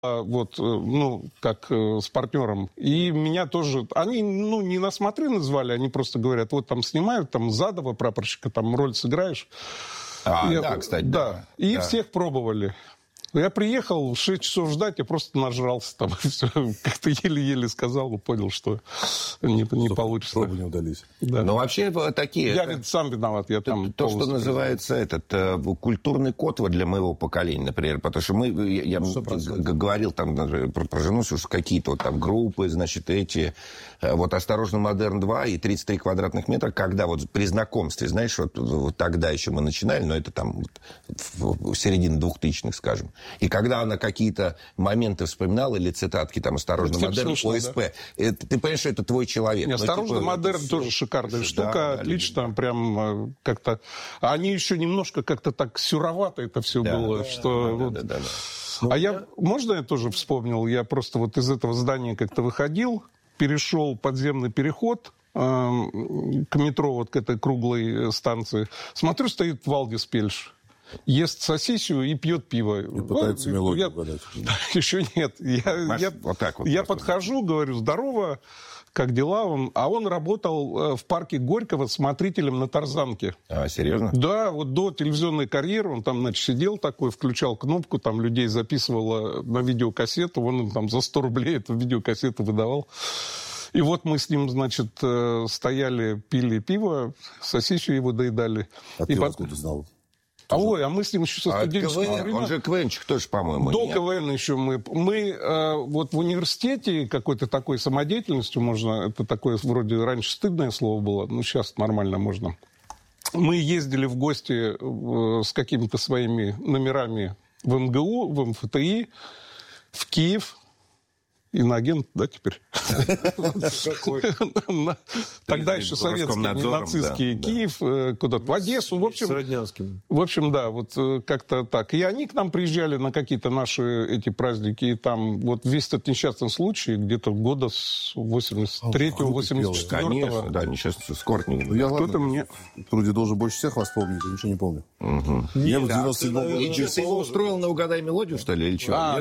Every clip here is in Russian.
вот, ну, как с партнером. И меня тоже... Они, ну, не на смотрины звали, они просто говорят, вот там снимают, там Задова, прапорщика, там роль сыграешь. Да, кстати, да. И всех пробовали. Я приехал, 6 часов ждать, я просто нажрался там. Все, как-то еле-еле сказал и понял, что не получится. Пробы не удались. Да. Но вообще такие... Я ведь сам виноват. Я там то, что называется культурный код вот для моего поколения, например. Потому что я говорил там про жену, что какие-то вот там группы, значит, эти... Вот «Осторожно, Модерн 2» и «33 квадратных метра», когда вот при знакомстве, знаешь, вот тогда еще мы начинали, но это там в середине 2000-х, скажем. И когда она какие-то моменты вспоминала, или цитатки, там, «Осторожно, Модерн», ОСП, да? Ты понимаешь, что это твой человек. «Осторожно, Модерн» тоже шикарная штука, да, отлично, да. Прям как-то... Они еще немножко как-то так сюровато это все было, да, что... Да, вот... да. Можно я тоже вспомнил? Я просто вот из этого здания как-то выходил, перешел подземный переход к метро, вот к этой круглой станции. Смотрю, стоит Валдис Пельш. Ест сосисью и пьет пиво. И пытается мелодию угадать. Еще нет. Я подхожу, говорю, здорово, как дела? Он работал в парке Горького смотрителем на тарзанке. А, серьезно? Да, вот до телевизионной карьеры он там, значит, сидел такой, включал кнопку, там людей записывало на видеокассету, он им там за 100 рублей эту видеокассету выдавал. И вот мы с ним, значит, стояли, пили пиво, сосисью его доедали. А ты откуда знал? А мы с ним еще со студенческого времени... Он же КВНчик тоже, по-моему, До КВН еще мы вот в университете какой-то такой самодеятельностью можно... Это такое вроде раньше стыдное слово было, но сейчас нормально можно. Мы ездили в гости с какими-то своими номерами в МГУ, в МФТИ, в Киев. Иноагент, да, теперь? Тогда еще советский, нацистский Киев, куда-то в Одессу, в общем... С Роднянским. В общем, да, вот как-то так. И они к нам приезжали на какие-то наши эти праздники, и там вот весь этот несчастный случай, где-то года с 83-го, 84-го. Конечно, да, несчастный, скоро не было. Я, ладно, вроде должен больше всех вас помнить, я ничего не помню. Я в 97-м... Ты его устроил на «Угадай мелодию», что ли, или что?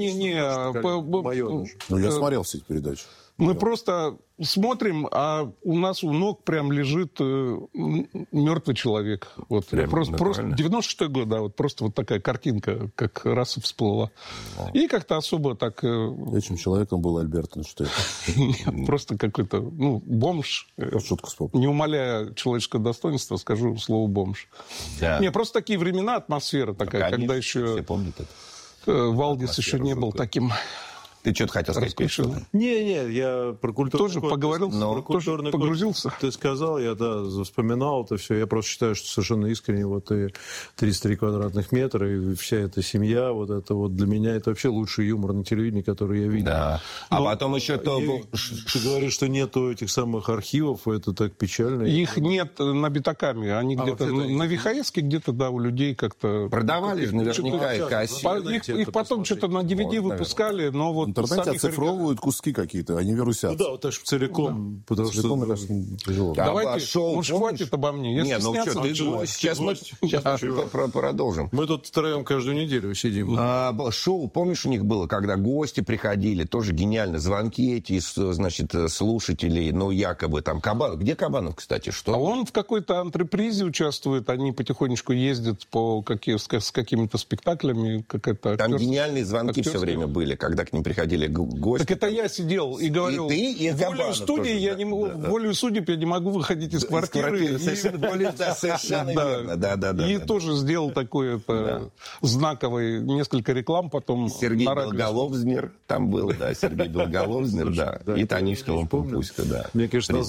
Не-не-не. Ну, я смотрел все эти передачи. Мы просто смотрим, а у нас у ног прям лежит мертвый человек. Вот. Просто 96-й год, да, вот просто вот такая картинка, как раз и всплыла. И как-то особо так... Этим человеком был Альберт Эйнштейн. Нет, просто какой-то, бомж. Шутку вспомнил. Не умаляя человеческое достоинство, скажу слово бомж. Да. Не, просто такие времена, атмосфера такая, конечно, когда еще... Все помнят это. Валдис еще не был таким... Ты что-то хотел сказать? Не, я про культурный тоже код... поговорил, тоже погрузился. Ты сказал, я, вспоминал это все. Я просто считаю, что совершенно искренне вот и 33 квадратных метра, и вся эта семья, вот это вот для меня это вообще лучший юмор на телевидении, который я видел. Да. А потом еще то... Ты говоришь, что нету этих самых архивов, это так печально. Их нет на битакаме, они где-то на ВХСке где-то, да, у людей как-то... Продавали же наверняка и кассеты. Их потом что-то на DVD выпускали, но вот... В интернете оцифровывают куски какие-то, они вирусятся. Да, вот так же целиком. Потому целиком, что... тяжело. Давайте, может, хватит обо мне. Не, сейчас мы продолжим. Мы тут втроем каждую неделю сидим. Шоу, помнишь, у них было, когда гости приходили, тоже гениально, звонки эти, значит, слушателей, якобы там Кабанов. Где Кабанов, кстати? Что? А он в какой-то антрепризе участвует, они потихонечку ездят с какими-то спектаклями. Там гениальные звонки все время были, когда к ним приходили гости. Так это я сидел и говорил, волею студии, волею судеб я не могу выходить из квартиры. Совершенно верно. Да. И тоже сделал такой знаковый, несколько реклам потом. Сергей Белголовзнер там был, да, Сергей Белголовзнер, да. И Танишка Пупуська, да. Мне, конечно,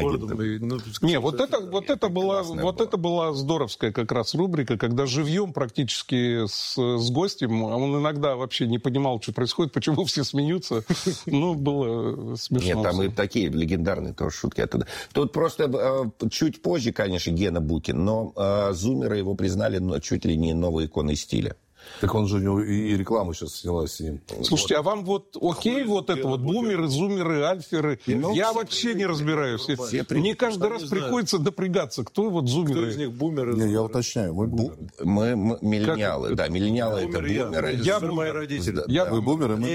Не, вот это была здоровская как раз рубрика, когда живьем практически с гостем, он иногда вообще не понимал, что происходит, почему все смеются. Было смешно. Нет, там и такие легендарные тоже шутки. Тут просто чуть позже, конечно, Гена Букин, но зумеры его признали чуть ли не новой иконой стиля. Так он же у него и реклама сейчас снялась с ним. Слушайте, а вам вот окей вот это вот бумеры, зумеры, альферы? Я вообще не разбираюсь. Мне каждый раз приходится напрягаться. Кто вот зумеры? Кто из них бумеры? Не, я уточняю. Мы миллениалы, да. Миллениалы — это бумеры. Я мои родители. Вы бумеры, мы